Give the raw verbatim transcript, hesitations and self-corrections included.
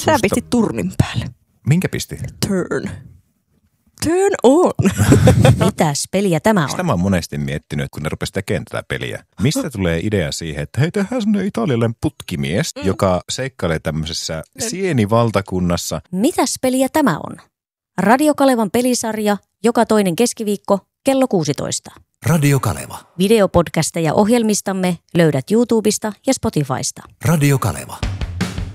Sä pistit turnin päälle. Minkä pisti? Turn. Turn on. Mitäs peliä tämä on? Sitä mä oon monesti miettinyt, kun ne rupesi tekemään tätä peliä. Mistä tulee idea siihen, että hei, tehdään semmoinen italialainen putkimies, mm. joka seikkailee tämmöisessä sienivaltakunnassa. Mitäs peliä tämä on? Radio Kalevan pelisarja joka toinen keskiviikko kello kuusitoista. Radio Kaleva. Videopodcasteja ohjelmistamme löydät YouTubesta ja Spotifysta. Radio Kaleva.